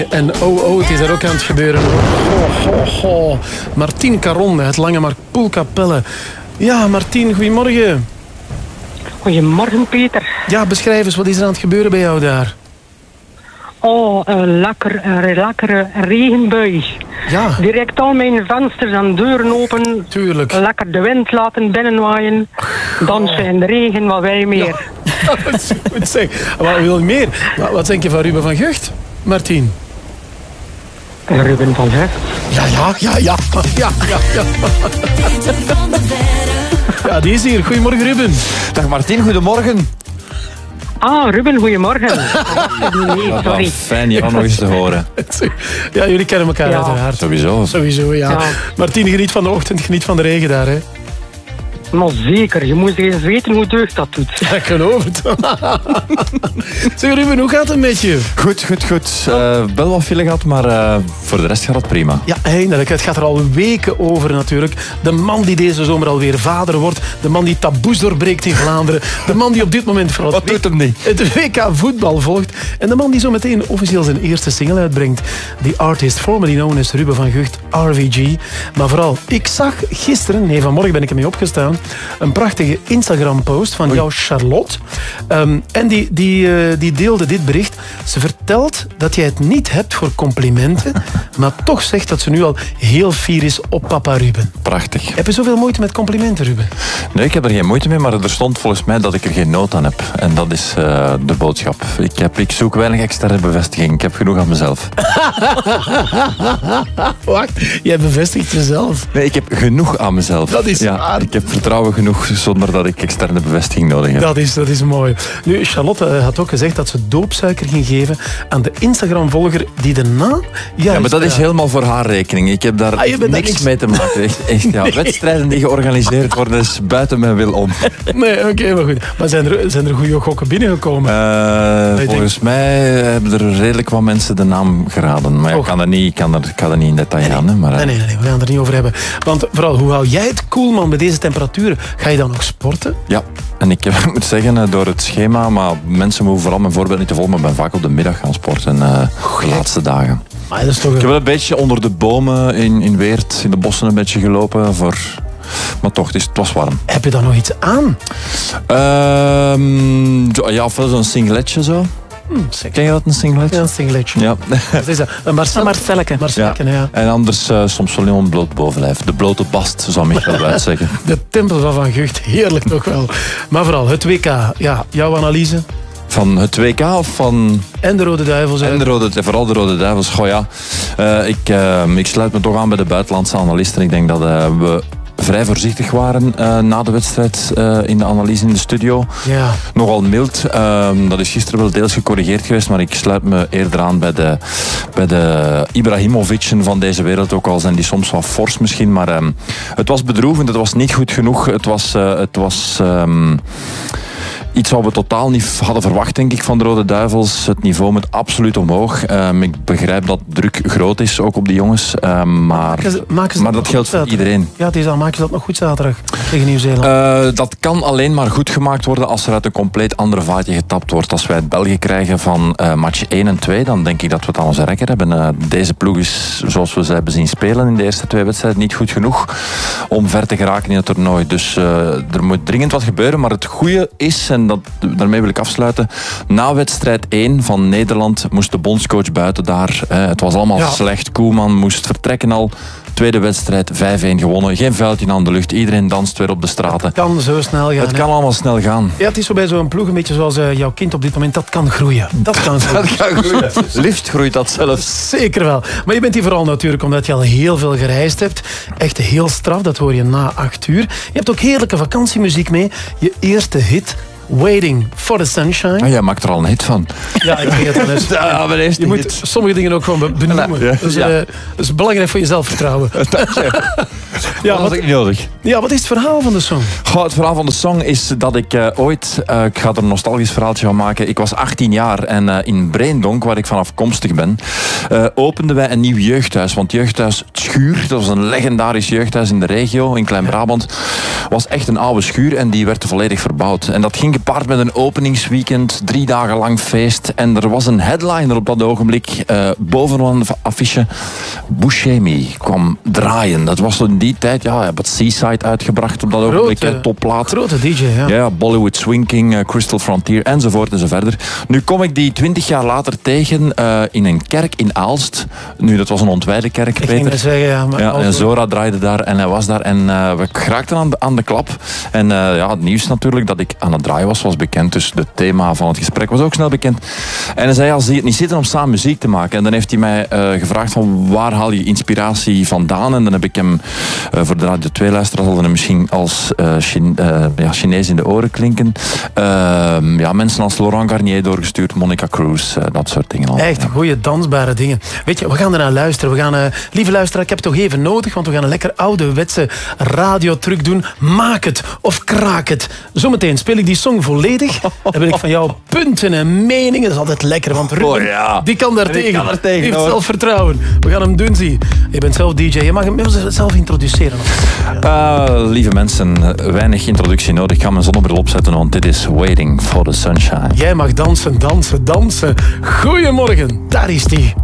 En het is er ook aan het gebeuren. Martien Caron met het lange Markpoelkapelle. Ja, Martien, goedemorgen. Goedemorgen, Peter. Ja, beschrijf eens, wat is er aan het gebeuren bij jou daar? Een lekkere regenbui. Ja. Direct al mijn vensters en deuren open. Tuurlijk. Lekker de wind laten binnenwaaien. Dansen in de regen, wat wij meer. Ja, dat is goed zeg. Wat wil je meer? Wat denk je van Ruben van Gucht, Martien? Ruben van Gucht? Ja. Ja, die is hier. Goedemorgen, Ruben. Dag Martien, goedemorgen. Ruben, goedemorgen. Nee, sorry. Fijn je nog eens te horen. Ja, jullie kennen elkaar uiteraard. Sowieso, ja. Martien, geniet van de ochtend, geniet van de regen daar, hè. Maar zeker, je moet eens weten hoe deugd dat doet. Ja, ik geloof het. Zeg Ruben, hoe gaat het met je? Goed. Wel wat file gehad, maar voor de rest gaat het prima. Ja, eindelijk. Het gaat er al weken over natuurlijk. De man die deze zomer alweer vader wordt. De man die taboes doorbreekt in Vlaanderen. De man die op dit moment vooral Wat doet hem niet? Het WK voetbal volgt. En de man die zo meteen officieel zijn eerste single uitbrengt. The artist formerly known as Ruben van Gucht, RVG. Maar vooral, ik zag gisteren, vanmorgen ben ik ermee opgestaan, een prachtige Instagram-post van jou, Charlotte. En die deelde dit bericht. Ze vertelt dat jij het niet hebt voor complimenten, maar toch zegt dat ze nu al heel fier is op papa Ruben. Prachtig. Heb je zoveel moeite met complimenten, Ruben? Nee, ik heb er geen moeite mee, maar er stond volgens mij dat ik er geen nood aan heb. En dat is de boodschap. Ik zoek weinig externe bevestiging. Ik heb genoeg aan mezelf. Wacht, jij bevestigt jezelf. Nee, ik heb genoeg aan mezelf. Dat is waar. Ik heb vertrouwen genoeg zonder dat ik externe bevestiging nodig heb. Dat is mooi. Nu, Charlotte had ook gezegd dat ze doopsuiker ging geven aan de Instagram-volger die de naam... Ja, maar dat is helemaal voor haar rekening. Ik heb daar niks mee te maken. Echt, ja. Wedstrijden die georganiseerd worden is buiten mijn wil om. Nee, oké, maar goed. Maar zijn er goede gokken binnengekomen? Volgens mij hebben er redelijk wat mensen de naam geraden. Maar ik ga er niet in detail gaan. Hè, maar, nee, we gaan het er niet over hebben. Want vooral, hoe hou jij het koel, man, met deze temperaturen? Ga je dan nog sporten? Ja, en ik moet zeggen, door het schema, maar mensen moeten vooral mijn voorbeeld niet te volgen, maar ik ben vaak op de middag gaan sporten de laatste dagen. Maar dat is toch Ik heb wel een beetje onder de bomen in Weert, in de bossen een beetje gelopen, maar toch, het was warm. Heb je daar nog iets aan? Ja, ofwel zo'n singletje zo. Ken je dat, een singletje? Ja, een singletje. Ja. Wat is dat? Een Marcelleke. Ja. En anders soms wel een bloot bovenlijf. De blote bast, zou Michael Wuits zeggen. De tempel van Gucht, heerlijk toch wel. Maar vooral, het WK, ja, jouw analyse? Van het WK of van... En de Rode Duivels. Vooral de Rode Duivels. Goh ja, ik sluit me toch aan bij de buitenlandse analisten. Ik denk dat we vrij voorzichtig waren na de wedstrijd in de analyse in de studio. Ja. Nogal mild. Dat is gisteren wel deels gecorrigeerd geweest, maar ik sluit me eerder aan bij de Ibrahimovic'en van deze wereld, ook al zijn die soms wat fors misschien, maar het was bedroevend, het was niet goed genoeg, het was iets wat we totaal niet hadden verwacht, denk ik, van de Rode Duivels. Het niveau moet absoluut omhoog. Ik begrijp dat druk groot is, ook op die jongens. Maar dat geldt voor iedereen. Ja, het is al, maken ze dat nog goed zaterdag tegen Nieuw-Zeeland? Dat kan alleen maar goed gemaakt worden als er uit een compleet andere vaatje getapt wordt. Als wij het België krijgen van match 1 en 2, dan denk ik dat we het aan onze rekker hebben. Deze ploeg is, zoals we ze hebben zien spelen in de eerste 2 wedstrijden, niet goed genoeg om ver te geraken in het toernooi. Dus er moet dringend wat gebeuren. Maar het goede is, en daarmee wil ik afsluiten, na wedstrijd 1 van Nederland moest de bondscoach buiten daar. Het was allemaal slecht. Koeman moest vertrekken al. Tweede wedstrijd 5-1 gewonnen. Geen vuiltje aan de lucht. Iedereen danst weer op de straten. Het kan zo snel gaan. Het kan allemaal snel gaan. Ja, het is zo bij zo'n ploeg een beetje zoals jouw kind op dit moment. Dat kan groeien. Dat kan groeien. Liefst groeit dat zelfs. Zeker wel. Maar je bent hier vooral natuurlijk omdat je al heel veel gereisd hebt. Echt heel straf, dat hoor je na 8 uur. Je hebt ook heerlijke vakantiemuziek mee. Je eerste hit, Waiting for the Sunshine. Jij maakt er al een hit van. Ja, ik denk dat is. Ja, maar je moet sommige dingen ook gewoon benoemen. Ja. Dus, dat is belangrijk voor je zelfvertrouwen. Dank je. Ja, dat is niet nodig. Ja, wat is het verhaal van de song? Goh, het verhaal van de song is dat ik ooit, ik ga er een nostalgisch verhaaltje van maken. Ik was 18 jaar en in Breendonk, waar ik van afkomstig ben, openden wij een nieuw jeugdhuis. Want jeugdhuis Schuur, dat was een legendarisch jeugdhuis in de regio, in Klein-Brabant, was echt een oude schuur en die werd volledig verbouwd. En dat ging gepaard met een openingsweekend, 3 dagen lang feest. En er was een headliner op dat ogenblik. Bovenaan de affiche, Buscemi kwam draaien. Dat was in die tijd, ja, hij had Seaside uitgebracht op dat ogenblik, topplaat. Grote DJ, ja. Ja, Bollywood Swing King, Crystal Frontier, enzovoort enzoverder. Nu kom ik die 20 jaar later tegen in een kerk in Aalst. Nu, dat was een ontwijde kerk, Peter. Ik ging zeggen, ja. Maar en Zora draaide daar en hij was daar. En we geraakten aan de klap. En het nieuws natuurlijk dat ik aan het draaien was bekend. Dus het thema van het gesprek was ook snel bekend. En hij zei, zie je het niet zitten om samen muziek te maken? En dan heeft hij mij gevraagd van waar haal je inspiratie vandaan? En dan heb ik hem voor de Radio 2-luisteraars zal er misschien als Chinees in de oren klinken. Mensen als Laurent Garnier doorgestuurd, Monica Cruz, dat soort dingen. Echt goede dansbare dingen. Weet je, we gaan ernaar luisteren. Lieve luisteraar, ik heb het toch even nodig, want we gaan een lekker ouderwetse radiotruc doen. Maak het of kraak het. Zometeen speel ik die song volledig. Dan wil ik van jou punten en meningen. Dat is altijd lekker, want Ruben, die kan daar tegen. Die heeft zelfvertrouwen. We gaan hem doen, zie. Je bent zelf DJ. Je mag hem zelf introduceren. Lieve mensen, weinig introductie nodig. Ik ga mijn zonnebril opzetten, want dit is Waiting for the Sunshine. Jij mag dansen, dansen, dansen. Goedemorgen, daar is die.